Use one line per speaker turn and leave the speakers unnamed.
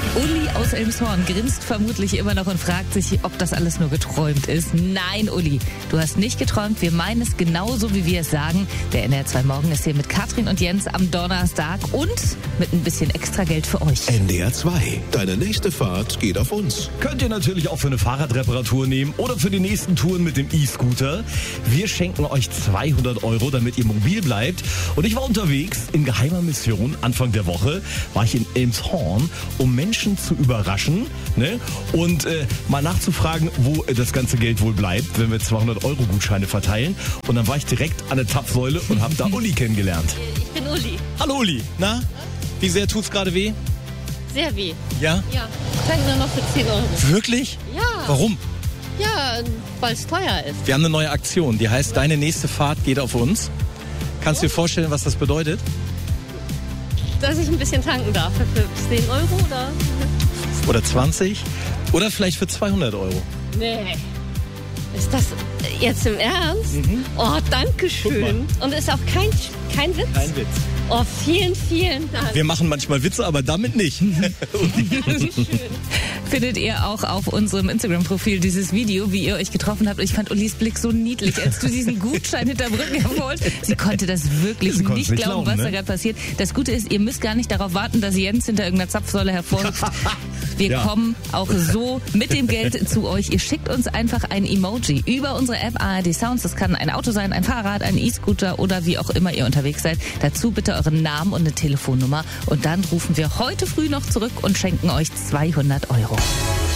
Uli aus Elmshorn grinst vermutlich immer noch und fragt sich, ob das alles nur geträumt ist. Nein, Uli, du hast nicht geträumt. Wir meinen es genauso, wie wir es sagen. Der NDR 2 Morgen ist hier mit Katrin und Jens am Donnerstag und mit ein bisschen extra Geld für euch.
NDR 2, deine nächste Fahrt geht auf uns.
Könnt ihr natürlich auch für eine Fahrradreparatur nehmen oder für die nächsten Touren mit dem E-Scooter. Wir schenken euch 200 €, damit ihr mobil bleibt. Und ich war unterwegs in geheimer Mission. Anfang der Woche war ich in Elmshorn, um Menschen zu überraschen, ne? Und mal nachzufragen, wo das ganze Geld wohl bleibt, wenn wir 200 € Gutscheine verteilen. Und dann war ich direkt an der Zapfsäule und habe da Uli kennengelernt.
Ich bin Uli.
Hallo Uli, na? Wie sehr tut's gerade weh?
Sehr weh.
Ja?
Ja. Tanken wir noch für 10 €.
Wirklich?
Ja.
Warum?
Ja, weil es teuer ist.
Wir haben eine neue Aktion, die heißt Deine nächste Fahrt geht auf uns. Kannst du dir vorstellen, was das bedeutet?
Dass ich ein bisschen tanken darf. Für 10 € oder?
Oder 20? Oder vielleicht für 200 €.
Nee. Ist das jetzt im Ernst? Oh, danke schön. Und ist auch kein Witz?
Kein Witz.
Oh, vielen, vielen Dank.
Wir machen manchmal Witze, aber damit nicht.
Findet ihr auch auf unserem Instagram-Profil dieses Video, wie ihr euch getroffen habt. Ich fand Ulis Blick so niedlich, als du diesen Gutschein hinterm Rücken hervorholst. Sie konnte das wirklich nicht glauben, was da gerade passiert. Das Gute ist, ihr müsst gar nicht darauf warten, dass Jens hinter irgendeiner Zapfsäule hervorhüpft. Wir kommen auch so mit dem Geld zu euch. Ihr schickt uns einfach ein Emoji über unsere App ARD Sounds. Das kann ein Auto sein, ein Fahrrad, ein E-Scooter oder wie auch immer ihr unterwegs seid. Dazu bitte euren Namen und eine Telefonnummer. Und dann rufen wir heute früh noch zurück und schenken euch 200 €.